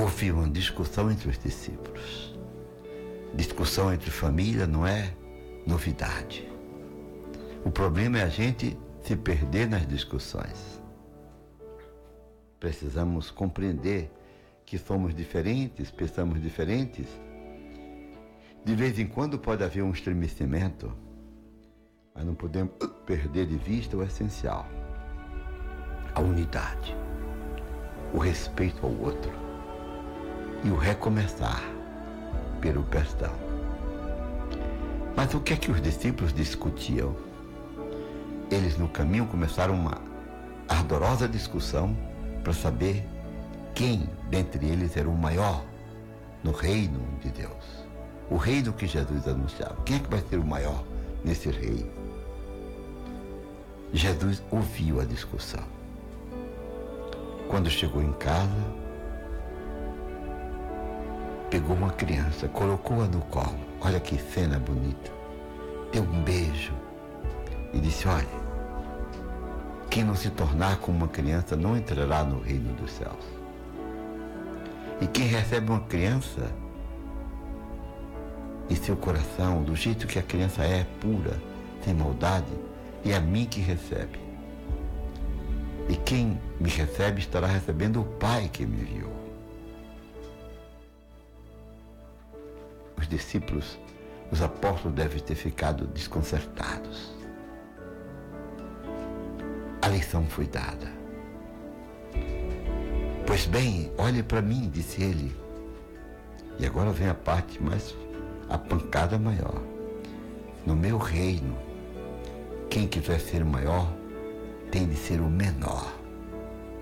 houve uma discussão entre os discípulos. Discussão entre família não é novidade. O problema é a gente se perder nas discussões. Precisamos compreender que somos diferentes, pensamos diferentes. De vez em quando pode haver um estremecimento, mas não podemos perder de vista o essencial: a unidade, o respeito ao outro e o recomeçar pelo perdão. Mas o que é que os discípulos discutiam? Eles no caminho começaram uma ardorosa discussão para saber quem dentre eles era o maior no reino de Deus. O reino que Jesus anunciava. Quem é que vai ser o maior nesse reino? Jesus ouviu a discussão. Quando chegou em casa, pegou uma criança, colocou-a no colo. Olha que cena bonita. Deu um beijo e disse: olha, quem não se tornar como uma criança não entrará no reino dos céus. E quem recebe uma criança em seu coração, do jeito que a criança é, pura, sem maldade, é a mim que recebe. E quem me recebe estará recebendo o Pai que me enviou. Os discípulos, os apóstolos devem ter ficado desconcertados. A lição foi dada. Pois bem, olhe para mim, disse ele. E agora vem a parte mais, a pancada maior. No meu reino, quem quiser ser o maior tem de ser o menor.